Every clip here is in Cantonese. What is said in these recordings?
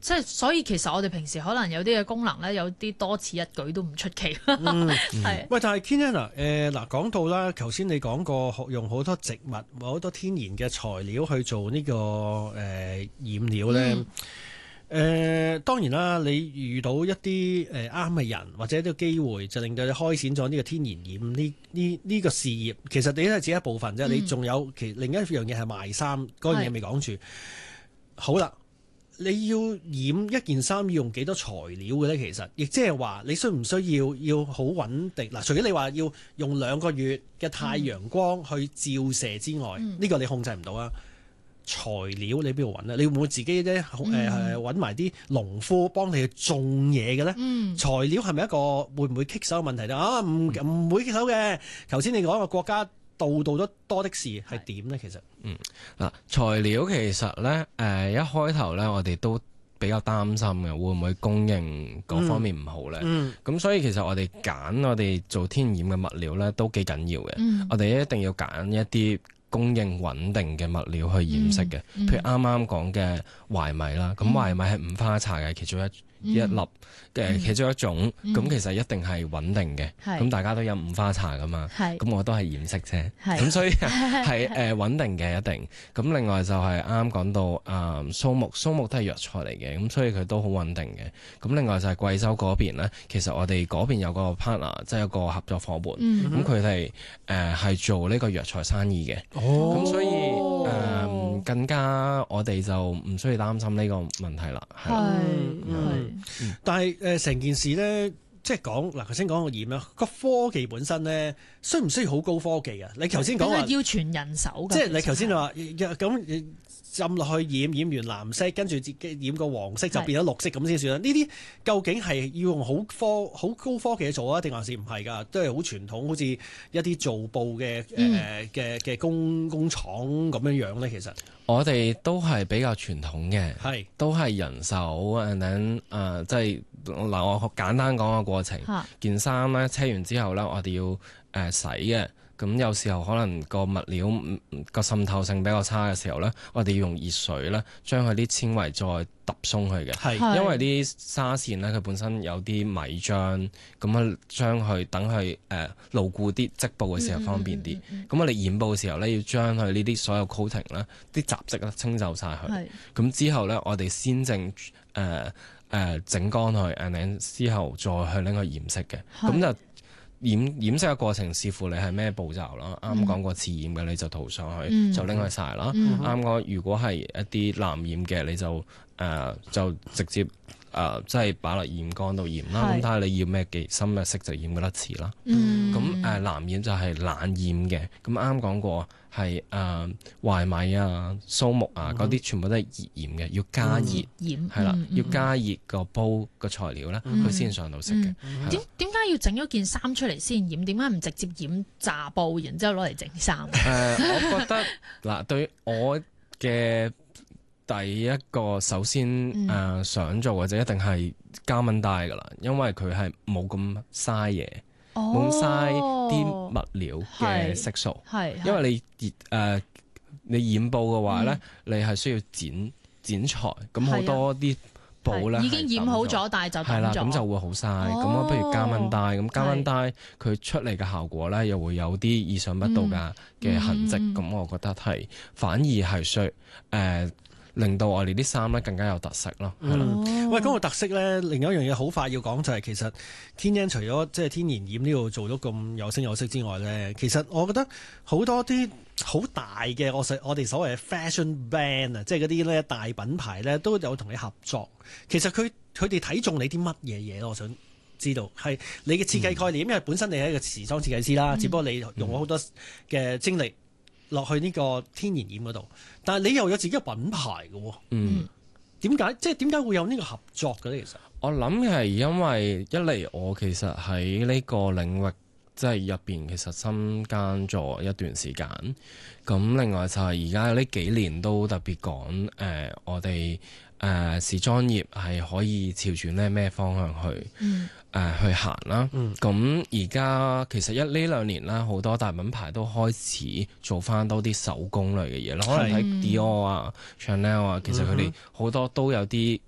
即係所以其實我哋平時可能有啲嘅功能咧，有啲多此一舉都唔出奇。係。 喂，但係 Ken 啊，嗱講到啦，頭先你講過用好多植物、好多天然嘅材料去做呢個染料咧。當然啦，你遇到一啲啱嘅人或者一個機會，就令到你開展咗呢個天然染呢個事業。其實你都係只一部分啫，你仲有另一樣嘢係賣衫嗰樣嘢未講住。好啦，你要染一件衫要用幾多材料嘅咧？其實亦即係話你需唔需要好穩定嗱？除咗你話要用2個月嘅太陽光去照射之外，呢個你控制唔到啊。材料你邊度揾咧？你會唔會自己咧揾埋啲農夫幫你去種嘢嘅咧？材料係咪一個會唔會棘手嘅問題咧？唔會棘手嘅。頭先你講個國家度都多的是係點咧？其實嗱，材料其實咧一開頭咧我哋都比較擔心嘅，會唔會供應嗰方面唔好咧？咁所以其實我哋揀我哋做天然嘅物料咧都幾緊要嘅。我哋一定要揀一啲供應穩定嘅物料去染色嘅，譬如啱啱講嘅槐米啦，咁槐米係五花茶嘅其中一粒嘅其中一種，咁其實一定係穩定嘅。咁大家都有五花茶噶嘛，咁我都係染色啫，咁所以係穩定嘅一定。咁另外就係啱啱講到蘇木都係藥材嚟嘅，咁所以佢都好穩定嘅。咁另外就係貴州嗰邊咧，其實我哋嗰邊有個 partner， 即係有個合作伙伴，咁佢哋係做呢個藥材生意嘅。咁所以更加我哋就唔需要擔心呢個問題啦。 但係成件事咧，即係講嗱，頭先講個染啦，個科技本身咧，需唔需要好高科技啊？你頭先講話要全人手嘅， 即係你頭先話咁浸落去染完藍色，跟住染個黃色就變咗綠色咁先算啦。呢啲究竟係要用好高科技去做啊，定還是唔係㗎？都係好傳統，好似一啲做布嘅工廠咁樣咧。其實我哋都係比較傳統嘅，都係人手即係嗱，我簡單講個過程。件衫咧車完之後咧，我哋要洗嘅。咁有時候可能個物料個滲透性比較差嘅時候咧，我哋要用熱水咧，將佢啲纖維再揼鬆佢嘅。因為啲紗線咧，佢本身有啲米漿，咁啊將佢等佢牢固啲，織布嘅時候方便啲。咁我哋染布嘅時候咧，要將佢呢啲所有 coating 咧，啲雜質咧清走晒佢。咁之後咧，我哋先整乾佢，然之後再去拎去染色嘅。咁就染色嘅過程視乎你係咩步驟啦。啱講過次染嘅，你就塗上去，就拎去曬啦。啱講如果係一啲藍染嘅，你就直接即係擺落染缸度染啦。咁睇下你要咩幾深嘅色就染嗰粒詞啦。咁藍染就係冷染嘅。咁啱講過係槐米啊、蘇木啊嗰啲全部都係熱染嘅，要加熱係啦，要加熱個煲個材料咧，佢先上到色嘅。 點解要整咗件衫出嚟先染？點解唔直接染炸布，然之後攞嚟整衫？ 我覺得嗱，對我嘅第一個首先想做嘅就一定係加蚊帶噶啦，因為佢係冇咁嘥嘢，冇咁嘥啲物料嘅色素。因為你染布嘅話咧，你係需要剪裁，咁好多啲布咧已經染好咗，但係就抌咗。係啦， 咁就會好嘥。咁我不如加蚊帶，咁加蚊帶佢出嚟嘅效果咧，又會有啲意想不到嘅痕跡。咁我覺得係反而係需令到我哋啲衫咧更加有特色咯。係啦。 喂，講到特色咧，另一樣嘢好快要講就係其實天恩除咗即係天然染呢度做到咁有聲有色之外咧，其實我覺得好多啲好大嘅我哋所謂嘅 fashion brand 啊，即係嗰啲咧大品牌咧都有同你合作。其實佢哋睇中你啲乜嘢嘢，我想知道係你嘅設計概念，因為本身你係一個時裝設計師啦，只不過你用咗好多嘅精力落去呢個天然染嗰度，但係你又有自己嘅品牌嘅喎。點解會有呢個合作嘅咧？其實我諗係因為一嚟我其實喺呢個領域即係入邊其實深耕咗一段時間，咁另外就係而家呢幾年都特別講我哋時裝業係可以朝住咩方向去行啦。咁而家其實呢兩年啦，好多大品牌都開始做翻多啲手工類嘅嘢啦。可能睇 Dior 啊、Chanel 啊，其實佢哋好多都有啲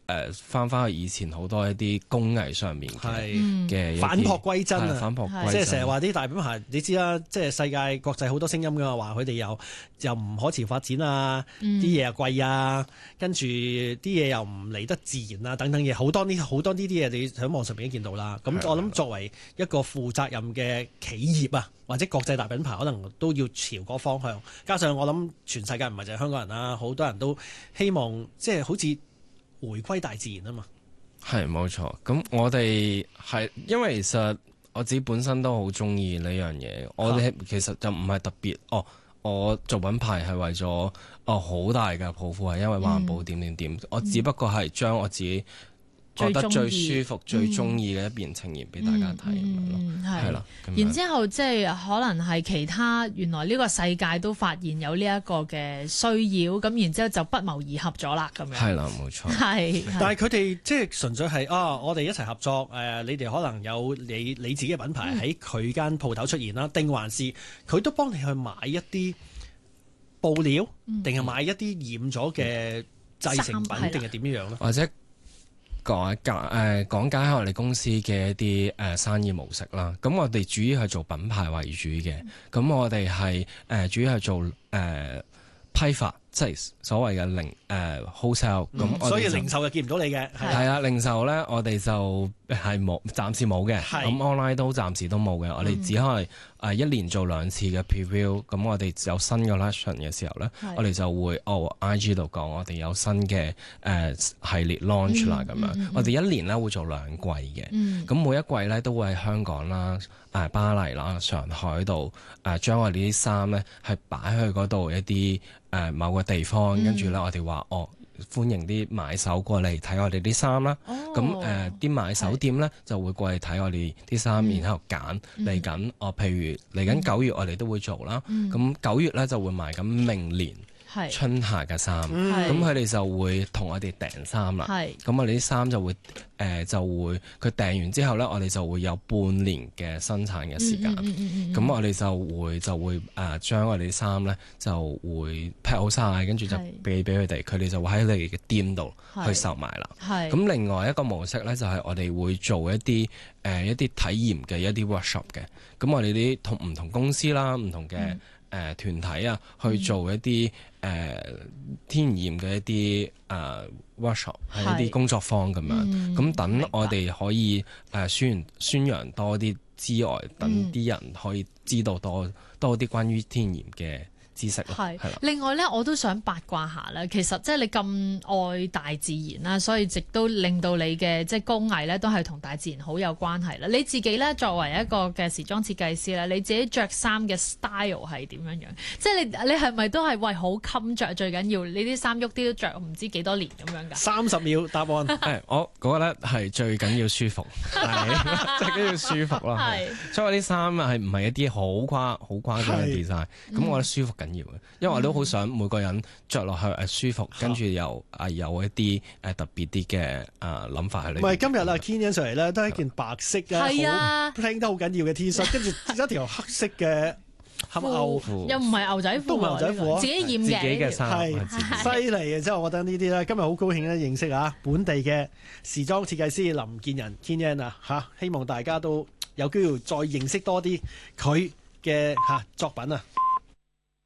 翻去以前好多一啲工藝上面嘅返璞歸真啊！ 返璞歸真， 即係成日話啲大品牌，你知啦，即係世界國際好多聲音噶嘛，話佢哋又唔可持續發展啊，啲嘢又貴啊，跟住啲嘢又唔嚟得自然啊，等等嘢，好多呢啲嘢你喺網上面已經見到啦。咁我諗作為一個負責任嘅企業啊，或者國際大品牌，可能都要朝嗰個方向。加上我諗全世界唔係淨係香港人啦，好多人都希望即係好似回歸大自然啊嘛。 係冇錯。咁我哋係因為其實我自己本身都好中意呢樣嘢。我哋其實就唔係特別我做品牌係為咗好大嘅抱負，係因為環保點。我只不過係將我自己覺得最舒服、最中意嘅一邊呈現俾大家睇咁樣咯，係啦。 然之後即係可能係其他原來呢個世界都發現有呢一個嘅需要，咁然之後就不謀而合咗啦，咁樣。係啦，冇錯。 但係佢哋即係純粹係我哋一齊合作，你哋可能有你自己嘅品牌喺佢間鋪頭出現啦，定還是佢都幫你去買一啲布料，定係買一啲染咗嘅製成品，定係點樣咧？ 或者講解下我哋公司嘅一啲生意模式啦。咁我哋主要係做品牌為主嘅。咁我哋係主要係做批發，即係所謂嘅wholesale。咁所以零售就見唔到你嘅。 係啊，零售咧我哋就係暫時冇嘅。咁 online 都暫時都冇嘅。我哋只係一年做2次嘅 preview。咁我哋有新嘅 collection 嘅時候咧，我哋就會IG 度講我哋有新嘅系列 launch 啦咁樣。我哋一年咧會做2季嘅。咁每一季咧都會喺香港啦、巴黎啦、上海度將我哋啲衫咧係擺去嗰度一啲某個地方，跟住咧我哋話歡迎啲買手過嚟睇我哋啲衫啦。咁啲買手店咧就會過嚟睇我哋啲衫，然後揀嚟緊。譬如嚟緊9月我哋都會做啦。咁9月咧就會賣緊明年春夏嘅衫。咁佢哋就會同我哋訂衫啦。咁我哋啲衫就會佢訂完之後咧，我哋就會有半年嘅生產嘅時間。咁我哋就會將我哋啲衫咧就會 pack 好晒，跟住就俾佢哋，佢哋就會喺你嘅店度去售賣啦。咁另外一個模式咧就係我哋會做一啲體驗嘅一啲 workshop 嘅。咁我哋啲同唔同公司啦、唔同嘅團體啊，去做一啲天然嘅一啲workshop， 係一啲工作坊咁樣。咁等我哋可以宣揚多啲之外，等啲人可以知道多啲關於天然嘅知識。係啦。 另外咧，我都想八卦下啦。其實即係你咁愛大自然啦，所以亦都令到你嘅即係工藝咧，都係同大自然好有關係啦。你自己咧作為一個嘅時裝設計師咧，你自己着衫嘅 style 係點樣樣？即係你係咪都係好襟着？最緊要你啲衫喐啲都着唔知幾多年咁樣㗎 ？30秒答案。 我覺得係最緊要舒服，最緊要舒服啦。所以我啲衫係唔係一啲好誇張嘅 design？咁我覺得舒服緊要嘅，因為我都好想每個人着落去舒服，跟住又有一啲特別啲嘅諗法喺裏面。 唔係今日Ken 上嚟咧，都係一件白色嘅，好拼得好緊要嘅 T 恤，跟住一條黑色嘅黑牛， 又唔係牛仔褲， 都唔係牛仔褲， 自己染嘅衫， 係犀利嘅。即係我覺得呢啲咧，今日好高興咧認識本地嘅時裝設計師林建仁 Ken 啊，希望大家都有機會再認識多啲佢嘅作品啊！